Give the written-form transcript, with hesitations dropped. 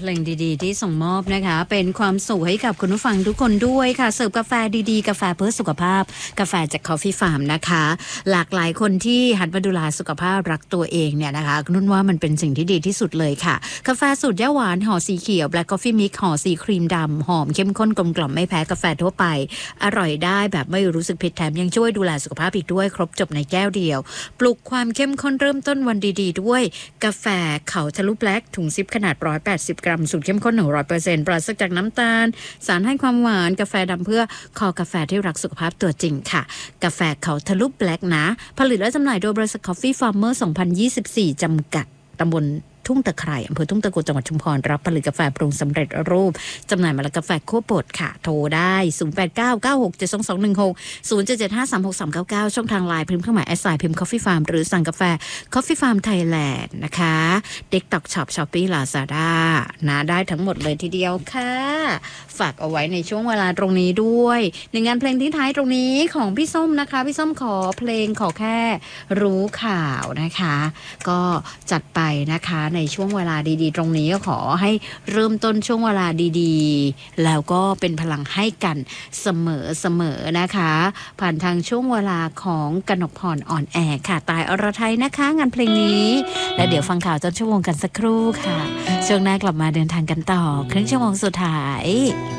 ลงดีๆที่ส่งมอบนะคะเป็นความสุขให้กับคุณผู้ฟังทุกคนด้วยค่ะเสิร์ฟกาแฟดีๆกาแฟเพื่อสุขภาพกาแฟจาก Coffee Farm นะคะหลากหลายคนที่หันมาดูแลสุขภาพรักตัวเองเนี่ยนะคะนุ่นว่ามันเป็นสิ่งที่ดีที่สุดเลยค่ะกาแฟสูตรย่าหวานห่อสีเขียว Black Coffee Mix ห่อสีครีมดำหอมเข้มข้นกลมกล่อมไม่แพ้กาแฟทั่วไปอร่อยได้แบบไม่รู้สึกผิดแถมยังช่วยดูแลสุขภาพอีกด้วยครบจบในแก้วเดียวปลุกความเข้มข้นเริ่มต้นวันดีๆด้วยกาแฟเขาทะลุแบล็คถุงซิปขนาด180กรัมสูตรเข้มข้น 100% ปราศจากน้ำตาลสารให้ความหวานกาแฟดำเพื่อคอกาแฟที่รักสุขภาพตัวจริงค่ะกาแฟเขาทะลุแบล็คนะผลิตและจำหน่ายโดยบริษัท Coffee Farmer 2024 จำกัดตำบลทุ่งตะไคร่อำเภอทุ่งตะโกจังหวัดชุมพรรับผลิตกาแฟปรุงสำเร็จรูปจำหน่ายเมล็ดกาแฟโคบดค่ะโทรได้0899672216 0775363399ช่องทางไลน์พิมพ์เครื่องหมาย@พิมพ์ Coffee Farm หรือสั่งกาแฟ Coffee Farm Thailand นะคะ TikTok Shop Shopee Lazada นะได้ทั้งหมดเลยทีเดียวค่ะฝากเอาไว้ในช่วงเวลาตรงนี้ด้วยในงานเพลงทิ้งท้ายตรงนี้ของพี่ส้มนะคะพี่ส้มขอเพลงขอแค่รู้ข่าวนะคะก็จัดไปนะคะในช่วงเวลาดีๆตรงนี้ก็ขอให้เริ่มต้นช่วงเวลาดีๆแล้วก็เป็นพลังให้กันเสมอนะคะผ่านทางช่วงเวลาของกนกพรอ่อนแอค่ะตายอรไทยนะคะงานเพลงนี้และเดี๋ยวฟังข่าวต้นชั่วโมงกันสักครู่ค่ะช่วงหน้ากลับมาเดินทางกันต่อครึ่งชั่วโมงสุดท้าย